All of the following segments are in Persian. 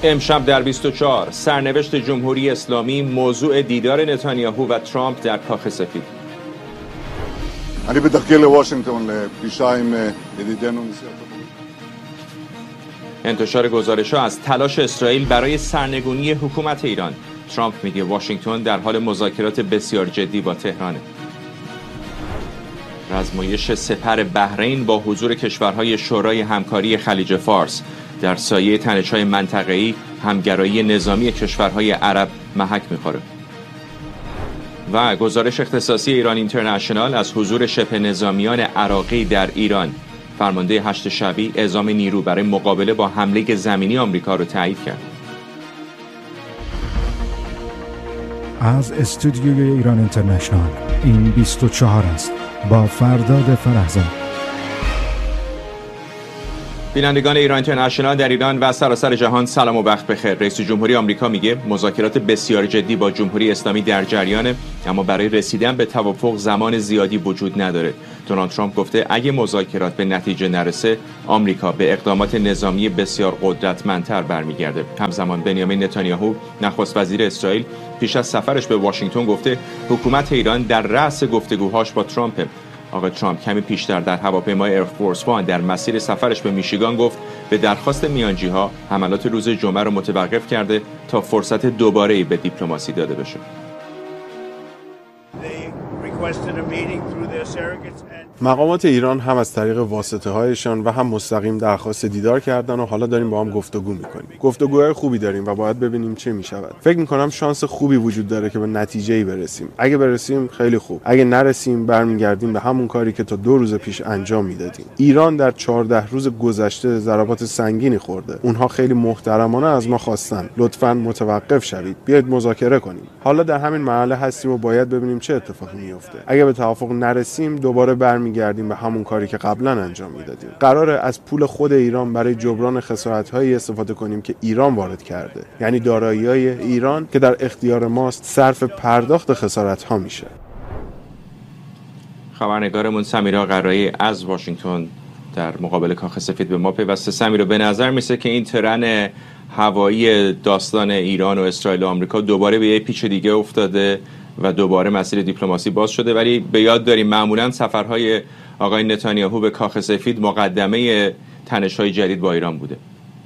امشب در 24 سرنوشت جمهوری اسلامی موضوع دیدار نتانیاهو و ترامپ در کاخ سفید. אני בדרכי לוושינגטון לפגישה עם ידידנו נשיא ארצות הברית. انتشار گزارش‌ها از تلاش اسرائیل برای سرنگونی حکومت ایران. ترامپ میگه واشنگتن در حال مذاکرات بسیار جدی با تهرانه. رزمایش سپر بحرین با حضور کشورهای شورای همکاری خلیج فارس در سایه تنش‌های منطقه‌ای همگرایی نظامی کشورهای عرب محک می‌خوره. و گزارش اختصاصی ایران اینترنشنال از حضور شبه نظامیان عراقی در ایران. فرمانده هشت شبی اعزام نیرو برای مقابله با حمله زمینی آمریکا رو تایید کرد. از استودیوی ایران اینترنشنال این 24 است با فرداد فرهزاد. بینندگان ایران اینترنشنال در ایران و سراسر جهان سلام و وقت بخیر. رئیس جمهوری آمریکا میگه مذاکرات بسیار جدی با جمهوری اسلامی در جریانه، اما برای رسیدن به توافق زمان زیادی وجود نداره. دونالد ترامپ گفته اگه مذاکرات به نتیجه نرسه، آمریکا به اقدامات نظامی بسیار قدرتمندتر برمیگرده. همزمان بنیامین نتانیاهو نخست وزیر اسرائیل پیش از سفرش به واشنگتن گفته حکومت ایران در رأس گفتگوهاش با ترامپ. آقای ترامپ کمی پیشتر در هواپیمای ایرفورس وان در مسیر سفرش به میشیگان گفت به درخواست میانجی‌ها حملات روز جمعه را متوقف کرده تا فرصت دوباره‌ای به دیپلماسی داده بشه. مقامات ایران هم از طریق واسطه‌هایشان و هم مستقیم درخواست دیدار کردن و حالا داریم با هم گفتگو می‌کنیم. گفتگوهای خوبی داریم و باید ببینیم چه می‌شود. فکر می‌کنم شانس خوبی وجود داره که به نتیجه‌ای برسیم. اگه برسیم خیلی خوب. اگه نرسیم برمیگردیم به همون کاری که تا 2 روز پیش انجام میدادیم. ایران در 14 روز گذشته ضربات سنگینی خورده. اونها خیلی محترمانه از ما خواستن لطفاً متوقف شوید. بیاید مذاکره کنیم. حالا در همین مرحله هستیم و باید ببینیم چه اتفاقی میفته. اگه به توافق نرسیم دوباره برمیگردیم به همون کاری که قبلا انجام میدادیم. قراره از پول خود ایران برای جبران خسارت‌هایی استفاده کنیم که ایران وارد کرده، یعنی دارایی‌های ایران که در اختیار ماست صرف پرداخت خسارت‌ها میشه. خبرنگارمون سمیرا قرایی از واشنگتن در مقابل کاخ سفید به ما پیوسته. سمیرا، به نظر میسه که این ترن هوایی داستان ایران و اسرائیل و آمریکا دوباره به یه پیچ دیگه افتاده و دوباره مسیر دیپلماسی باز شده، ولی به یاد داریم معمولا سفرهای آقای نتانیاهو به کاخ سفید مقدمه تنش‌های جدید با ایران بوده.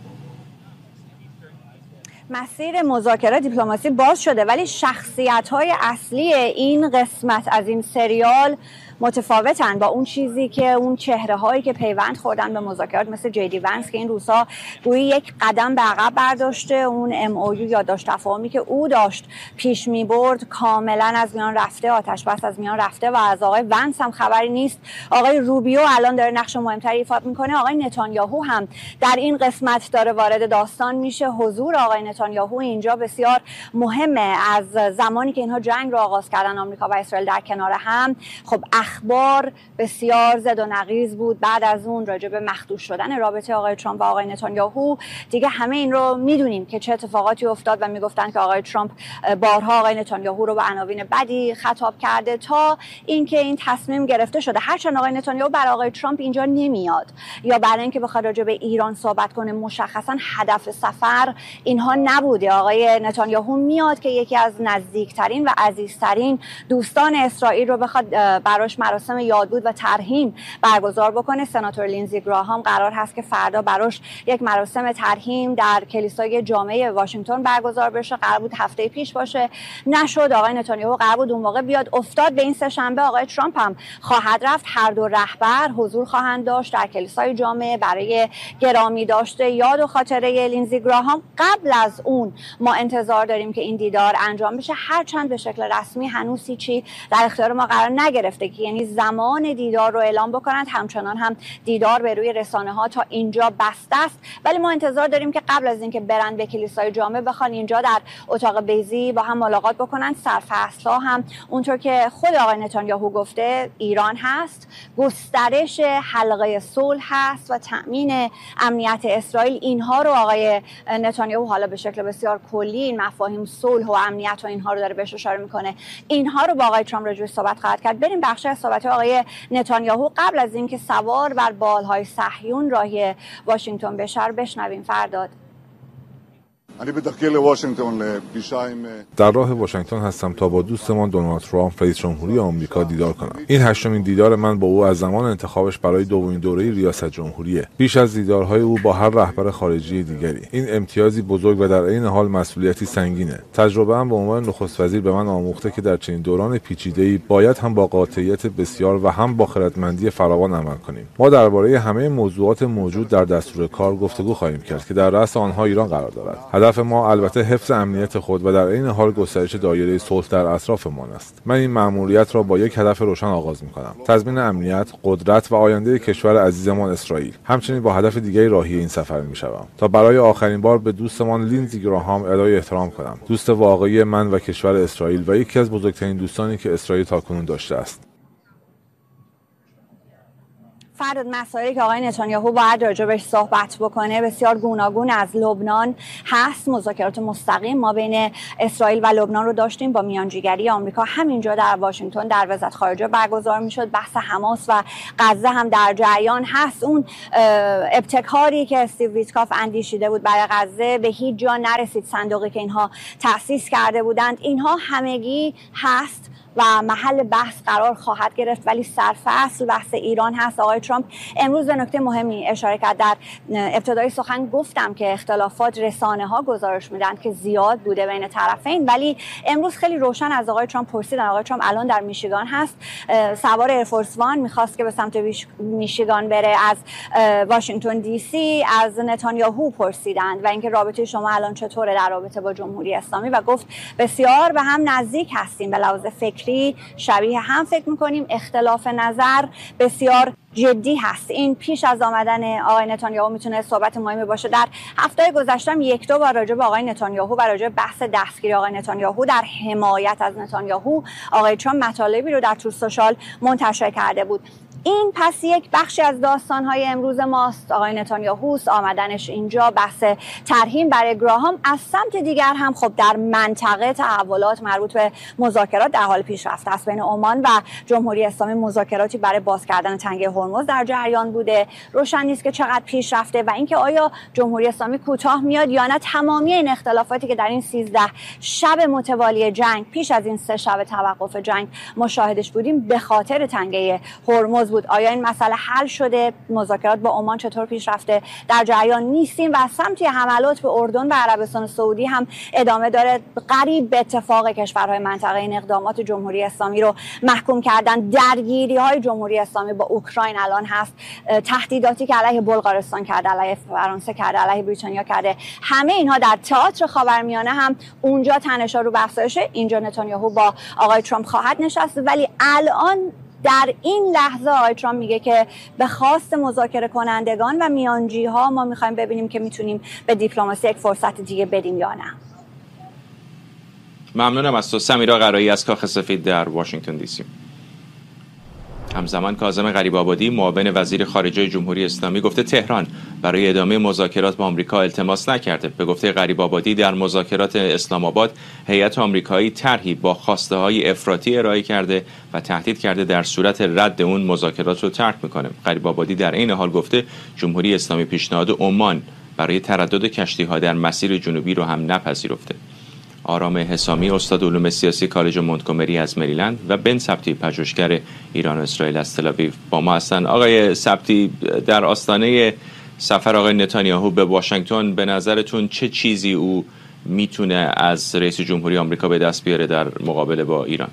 مسیر مذاکرات دیپلماسی باز شده، ولی شخصیت‌های اصلی این قسمت از این سریال متفاوتن با اون چیزی که اون چهره‌هایی که پیوند خوردن به مذاکرات، مثل جی ونس که این روزها گویی یک قدم به عقب برداشته. اون MOU یادداشت تفاهمی که او داشت پیش می‌برد کاملا از میان رفته، آتش بس از میان رفته و از آقای ونس هم خبری نیست. آقای روبیو الان داره نقش مهمتری ایفا می‌کنه. آقای نتانیاهو هم در این قسمت داره وارد داستان میشه. حضور آقای نتانیاهو اینجا بسیار مهمه. از زمانی که اینها جنگ رو آغاز کردن آمریکا و اسرائیل در کنار هم، خب اخبار بسیار زد و نقیض بود. بعد از اون راجع به مخدوش شدن رابطه آقای ترامپ و آقای نتانیاهو دیگه همه این رو میدونیم که چه اتفاقاتی افتاد و میگفتن که آقای ترامپ بارها آقای نتانیاهو رو به عناوین بدی خطاب کرده تا اینکه این تصمیم گرفته شده. هرچند آقای نتانیاهو برای آقای ترامپ اینجا نمیاد یا برای اینکه بخواد راجع به ایران صحبت کنه، مشخصا هدف سفر اینها نبوده. آقای نتانیاهو میاد که یکی از نزدیکترین و عزیزترین دوستان اسرائیل رو بخواد براش مراسم یادبود و ترحیم برگزار بکنه. سناتور لینزی گراهام قرار هست که فردا براش یک مراسم ترحیم در کلیسای جامعه واشنگتن برگزار بشه. قرار بود هفته پیش باشه، نشد. آقای نتانیاهو قرار بود اون موقع بیاد، افتاد به این سه شنبه. آقای ترامپ هم خواهد رفت. هر دو رهبر حضور خواهند داشت در کلیسای جامعه برای گرامی داشته یاد و خاطره لینزی گراهام. قبل از اون ما انتظار داریم که این دیدار انجام بشه، هرچند به شکل رسمی هنوز هیچی در اختیار ما قرار نگرفته که یعنی زمان دیدار رو اعلام بکنند. همچنان هم دیدار به روی رسانه ها تا اینجا بسته است، ولی ما انتظار داریم که قبل از اینکه برن به کلیسای جامعه بخوان اینجا در اتاق بیضی با هم ملاقات بکنن. سرفصل‌ها هم اونطور که خود آقای نتانیاهو گفته ایران هست، گسترش حلقه صلح هست و تأمین امنیت اسرائیل. اینها رو آقای نتانیاهو حالا به شکل بسیار کلی این مفاهیم صلح و امنیت و اینها رو داره بهش اشاره میکنه. اینها رو با آقای ترامپ راجعش صحبت خواهد کرد. بریم بخش از صحبت آقای نتانیاهو قبل از اینکه سوار بر بالهای صهیون راه واشنگتن بشه بشنویم. فرداد. در راه واشنگتن هستم تا با دوستمان دونالد ترامپ رئیس جمهوری آمریکا دیدار کنم. این هشتمین دیدار من با او از زمان انتخابش برای دومین دوره ریاست جمهوریه. بیش از دیدارهای او با هر رهبر خارجی دیگری. این امتیازی بزرگ و در عین حال مسئولیتی سنگینه. تجربه‌ام به عنوان نخست وزیر به من آموخته که در چنین دوران پیچیده‌ای باید هم با قاطعیت بسیار و هم با خردمندی فراوان عمل کنیم. ما درباره همه موضوعات موجود در دستور کار گفتگو خواهیم کرد که در رأس آنها ایران قرار دارد. هدف ما البته حفظ امنیت خود و در عین حال گسترش دایره صلح در اطرافمان است. من این مأموریت را با یک هدف روشن آغاز می‌کنم: تضمین امنیت، قدرت و آینده کشور عزیزمان اسرائیل. همچنین با هدف دیگری راهی این سفر می‌شوم تا برای آخرین بار به دوستمان لیندزی گراهام ادای احترام کنم. دوست واقعی من و کشور اسرائیل و یکی از بزرگترین دوستانی که اسرائیل تاکنون داشته است. فرد مسائلی که آقای نتانیاهو باید راجبش صحبت بکنه بسیار گوناگون از لبنان هست. مذاکرات مستقیم ما بین اسرائیل و لبنان رو داشتیم با میانجیگری آمریکا. همینجا در واشنگتن در وزارت خارجه برگزار میشد. بحث حماس و غزه هم در جریان هست. اون ابتکاری که استیو ویتکاف اندیشیده بود برای غزه به هیچ جا نرسید. صندوقی که اینها تأسیس کرده بودند اینها همگی هست و محل بحث قرار خواهد گرفت، ولی سرفصل بحث ایران هست. آقای ترامپ امروز به نکته مهمی اشاره کرد. در ابتدای سخن گفتم که اختلافات رسانه‌ها گزارش میدن که زیاد بوده بین طرفین، ولی امروز خیلی روشن از آقای ترامپ پرسیدن. آقای ترامپ الان در میشیگان هست، سوار ایرفورس وان میخواست که به سمت میشیگان بره. از واشنگتن دی سی از نتانیاهو پرسیدند و اینکه رابطه شما الان چطوره در رابطه با جمهوری اسلامی، و گفت بسیار به هم نزدیک هستیم، به لحاظ فکری شبیه هم فکر میکنیم، اختلاف نظر بسیار جدی هست. این پیش از آمدن آقای نتانیاهو میتونه صحبت مهمی باشه. در هفته گذشته یک دو بار راجع به آقای نتانیاهو و راجع به بحث دستگیری آقای نتانیاهو در حمایت از نتانیاهو آقای ترامپ مطالبی رو در تروث سوشال منتشر کرده بود. این پس یک بخشی از داستان‌های امروز ماست. آقای نتانیاهوست، آمدنش اینجا، بحث ترحیم برای گراهام. از سمت دیگر هم خب در منطقه تحولات مربوط به مذاکرات در حال پیشرفت است بین عمان و جمهوری اسلامی. مذاکراتی برای باز کردن تنگه هرمز در جریان بوده. روشن نیست که چقدر پیشرفته و اینکه آیا جمهوری اسلامی کوتاه میاد یا نه. تمامی این اختلافاتی که در این 13 شب متوالی جنگ پیش از این 3 شب توقف جنگ مشاهدش بودیم به خاطر تنگه هرمز بود. آیا این مسئله حل شده؟ مذاکرات با عمان چطور پیش رفته؟ در جریان نیستیم و سمتی حملات به اردن و عربستان سعودی هم ادامه داره. قریب به اتفاق کشورهای منطقه این اقدامات جمهوری اسلامی رو محکوم کردن. درگیری‌های جمهوری اسلامی با اوکراین الان هست، تهدیداتی که علیه بلغارستان کرده، علیه فرانسه کرده، علیه بریتانیا کرده، همه اینها در تئاتر خاورمیانه هم اونجا تنش‌ها رو بحثشه. اینجا نتانیاهو با آقای ترامپ خواهد نشست، ولی الان در این لحظه آقای ترامپ میگه که به خواست مذاکره کنندگان و میانجی ها ما میخوایم ببینیم که میتونیم به دیپلماسی یک فرصت دیگه بدیم یا نه. ممنونم از تو. سمیرا قرایی از کاخ سفید در واشنگتن دی سی. همزمان کاظم غریب‌آبادی معاون وزیر خارجه جمهوری اسلامی گفته تهران برای ادامه مذاکرات با آمریکا التماس نکرده. به گفته غریب‌آبادی در مذاکرات اسلام آباد هیئت آمریکایی طرحی با خواسته‌های افراطی ارائه کرده و تهدید کرده در صورت رد اون مذاکرات رو ترک میکنه. غریب‌آبادی در این حال گفته جمهوری اسلامی پیشنهاد عمان برای تردد کشتی‌ها در مسیر جنوبی رو هم نپذیرفته. آرام حسامی استاد علوم سیاسی کالج مونتگومری از مریلند و بن سبتی پژوهشگر ایران و اسرائیل از تل آویو با ما هستند. آقای سبتی، در آستانه سفر آقای نتانیاهو به واشنگتن به نظرتون چه چیزی او میتونه از رئیس جمهوری آمریکا به دست بیاره در مقابله با ایران؟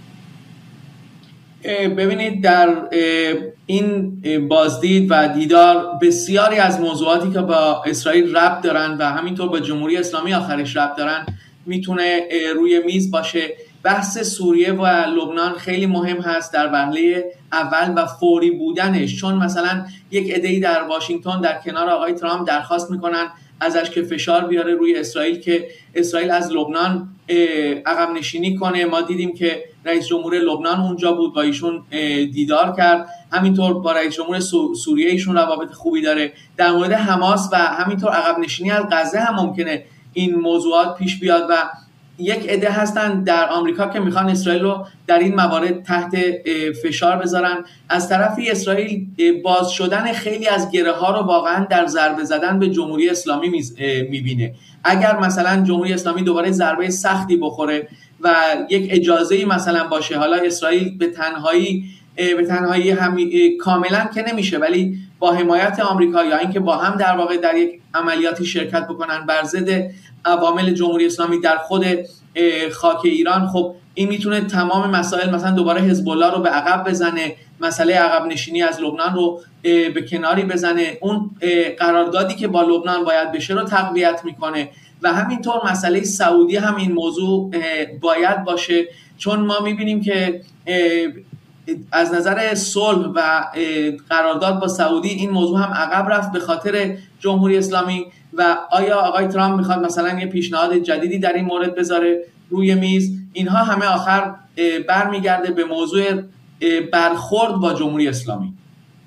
ببینید، در این بازدید و دیدار بسیاری از موضوعاتی که با اسرائیل ربط دارن و همینطور با جمهوری اسلامی آخرش ربط دارن میتونه روی میز باشه. بحث سوریه و لبنان خیلی مهم هست در وهله اول و فوری بودنش، چون مثلا یک عده‌ای در واشنگتن در کنار آقای ترامپ درخواست میکنن ازش که فشار بیاره روی اسرائیل که اسرائیل از لبنان عقب نشینی کنه. ما دیدیم که رئیس جمهور لبنان اونجا بود، با ایشون دیدار کرد. همینطور با رئیس جمهور سوریه ایشون روابط خوبی داره. در مورد حماس و همینطور عقب نشینی از غزه هم ممکنه این موضوعات پیش بیاد و یک عده هستن در آمریکا که میخوان اسرائیل رو در این موارد تحت فشار بذارن. از طرفی اسرائیل باز شدن خیلی از گره ها رو واقعا در ضربه زدن به جمهوری اسلامی میبینه. اگر مثلا جمهوری اسلامی دوباره ضربه سختی بخوره و یک اجازه‌ای مثلا باشه، حالا اسرائیل به تنهایی کاملا که نمیشه، ولی با حمایت آمریکا یا اینکه با هم در واقع در یک عملیاتی شرکت بکنن بر ضد عوامل جمهوری اسلامی در خود خاک ایران، خب این میتونه تمام مسائل، مثلا دوباره حزب الله رو به عقب بزنه، مسئله عقب نشینی از لبنان رو به کناری بزنه، اون قراردادی که با لبنان باید بشه رو تقویت میکنه و همینطور مسئله سعودی هم این موضوع باید باشه، چون ما میبینیم که از نظر صلح و قرارداد با سعودی این موضوع هم عقب رفت به خاطر جمهوری اسلامی. و آیا آقای ترامپ میخواد مثلا یه پیشنهاد جدیدی در این مورد بذاره روی میز؟ اینها همه آخر برمیگرده به موضوع برخورد با جمهوری اسلامی.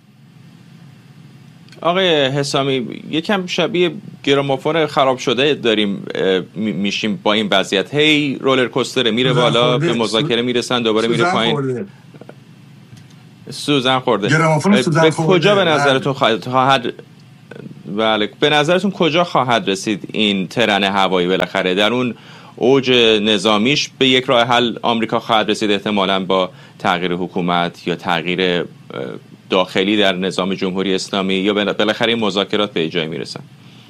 آقای حسامی، یکم شبیه گرامافون خراب شده داریم میشیم با این وضعیت. هی رولر کوستر میره بالا، به مذاکره میرسن، دوباره میره پایین. سوزن خورده. به کجا به نظرتون خواهد بله، به نظرتون کجا خواهد رسید این ترن هوایی؟ بالاخره در اون اوج نظامیش به یک راه حل آمریکا خواهد رسید، احتمالاً با تغییر حکومت یا تغییر داخلی در نظام جمهوری اسلامی، یا بالاخره این مذاکرات به جای میرسن؟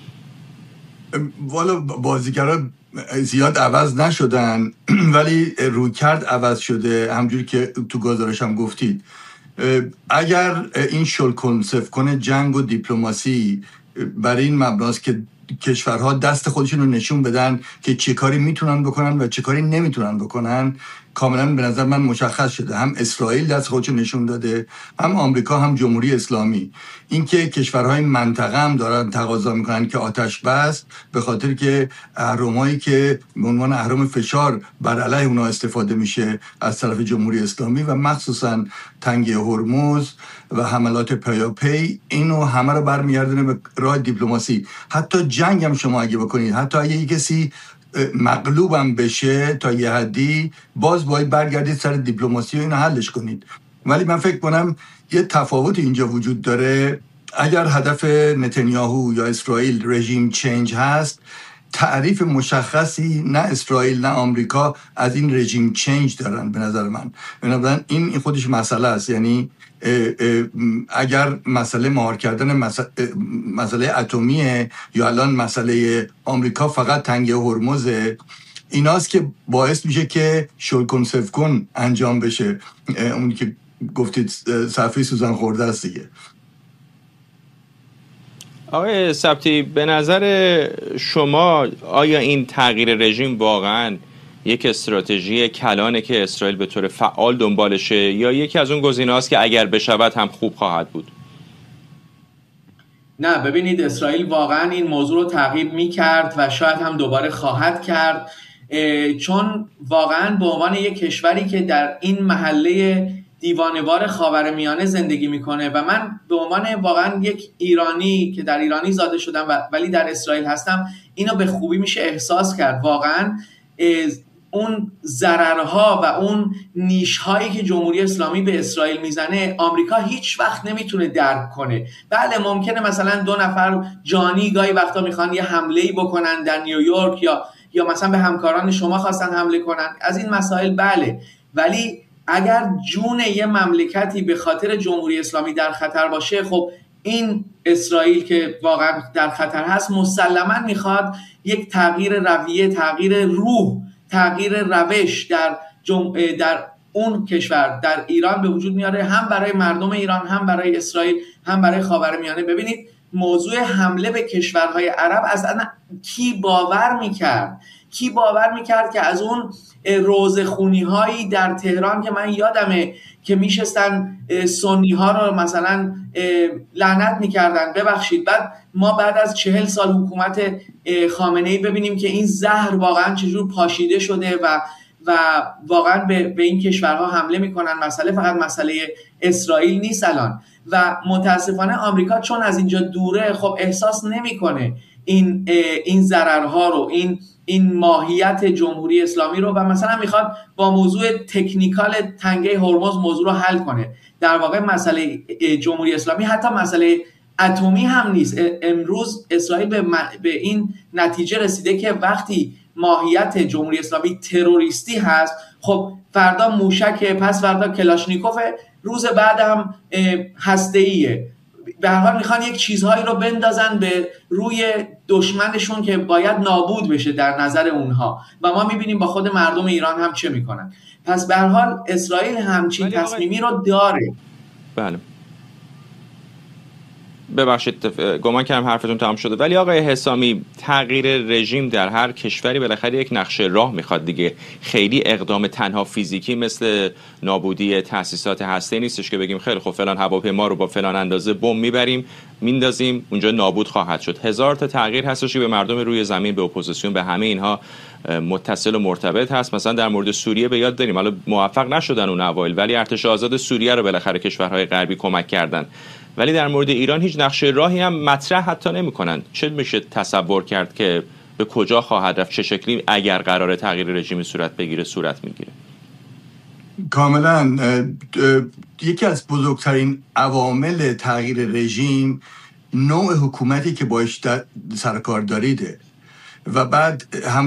والا بازیگرا زیاد عوض نشدن ولی رویکرد عوض شده، همجوری که تو گزارش هم گفتید. اگر این شلکنسفکن جنگ و دیپلماسی برای این مبناست که کشورها دست خودشون رو نشون بدن که چه کاری میتونن بکنن و چه کاری نمیتونن بکنن، کاملا به نظر من مشخص شده. هم اسرائیل دست خودشو نشون داده، هم آمریکا، هم جمهوری اسلامی. اینکه کشورهای منطقه هم دارن تقاضا میکنن که آتش بس، به خاطر که اهرمایی که به عنوان اهرم فشار بر علیه اونا استفاده میشه از طرف جمهوری اسلامی و مخصوصا تنگه هرمز و حملات پیاپی، اینو همه رو برمیگردونه به راه دیپلماسی. حتی جنگ هم شما اگه بکنید، حتی اگه کسی مغلوبم بشه تا یه حدی، باز باید برگردید سر دیپلماسی و اینو حلش کنید. ولی من فکر کنم یه تفاوت اینجا وجود داره. اگر هدف نتانیاهو یا اسرائیل رژیم چنج هست، تعریف مشخصی نه اسرائیل نه آمریکا از این رژیم چنج دارن به نظر من. بنابراین این خودش مسئله است. یعنی اگر مسئله مهار کردن مسئله اتمیه یا الان مسئله آمریکا فقط تنگه هرمزه، ایناست که باعث میشه که شلکنسفکن انجام بشه. اونی که گفتید صفحه سوزن خورده است دیگه. آقای سبتی، به نظر شما آیا این تغییر رژیم واقعاً یک استراتژی کلانه که اسرائیل به طور فعال دنبالشه، یا یکی از اون گزینه‌هاست که اگر بشود هم خوب خواهد بود؟ نه، ببینید، اسرائیل واقعا این موضوع رو تعقیب می‌کرد و شاید هم دوباره خواهد کرد، چون واقعا به عنوان یک کشوری که در این محله دیوانه‌وار خاورمیانه زندگی میکنه و من به عنوان واقعا یک ایرانی که در ایرانی زاده شدم ولی در اسرائیل هستم، اینو به خوبی میشه احساس کرد. واقعا اون ضررها و اون نیش‌هایی که جمهوری اسلامی به اسرائیل میزنه، آمریکا هیچ وقت نمیتونه درک کنه. بله، ممکنه مثلا 2 نفر جانی گاهی وقتا میخوان یه حمله‌ای بکنن در نیویورک یا مثلا به همکاران شما خواستن حمله کنن، از این مسائل بله، ولی اگر جون یه مملکتی به خاطر جمهوری اسلامی در خطر باشه، خب این اسرائیل که واقعا در خطر هست مسلماً میخواد یک تغییر رویه، تغییر روح، تغییر روش در اون کشور، در ایران به وجود میاره، هم برای مردم ایران، هم برای اسرائیل، هم برای خاورمیانه. ببینید، موضوع حمله به کشورهای عرب اصلا کی باور میکرد که از اون روزخونی هایی در تهران که من یادمه که میشستن سنی ها رو مثلا لعنت میکردن، ببخشید، بعد ما بعد از 40 سال حکومت خامنه‌ای ببینیم که این زهر واقعا چجور پاشیده شده و واقعا به این کشورها حمله میکنن. مسئله فقط مسئله اسرائیل نیست الان، و متاسفانه آمریکا چون از اینجا دوره، خب احساس نمیکنه این ضررها رو، این ماهیت جمهوری اسلامی رو، و مثلا میخواد با موضوع تکنیکال تنگه هرمز موضوع رو حل کنه. در واقع مسئله جمهوری اسلامی حتی مسئله اتمی هم نیست. امروز اسرائیل به این نتیجه رسیده که وقتی ماهیت جمهوری اسلامی تروریستی هست، خب فردا موشک، پس فردا کلاشنیکوف، روز بعد هم هسته‌ایه. به هر حال میخوان یک چیزهایی رو بندازن به روی دشمنشون که باید نابود بشه در نظر اونها، و ما میبینیم با خود مردم ایران هم چه میکنن. پس به هر حال اسرائیل همچین تصمیمی رو داره. بله، ببخشید گمان کردم حرفتون تمام شده. ولی آقای حسامی، تغییر رژیم در هر کشوری بالاخره یک نقشه راه میخواد دیگه. خیلی اقدام تنها فیزیکی مثل نابودی تأسیسات هسته‌ای نیستش که بگیم خیلی خب فلان هواپیما رو با فلان اندازه بمب میبریم میندازیم اونجا نابود خواهد شد. هزار تا تغییر هستش که به مردم روی زمین، به اپوزیسیون، به همه اینها متصل و مرتبط هست. مثلا در مورد سوریه به یاد داریم، حالا موفق نشدن اون اوایل، ولی ارتش آزاد سوریه رو بالاخره کشورهای غربی کمک کردن. ولی در مورد ایران هیچ نقشه راهی هم مطرح حتی نمی‌کنن. چه میشه تصور کرد که به کجا خواهد رفت؟ چه شکلی اگر قراره تغییر رژیم صورت بگیره صورت میگیره؟ کاملا یکی از بزرگترین عوامل تغییر رژیم نوع حکومتی که باش سرکار داریده، و بعد هم